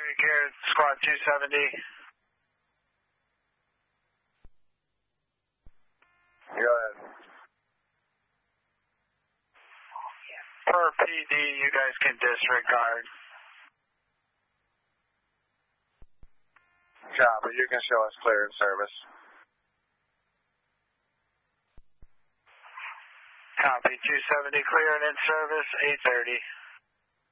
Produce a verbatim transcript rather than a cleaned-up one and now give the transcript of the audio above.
Take care, Squad two seventy. Go ahead. Per P D, you guys can disregard. Copy, you can show us clear in service. Copy, two seventy clear and in service, eight thirty.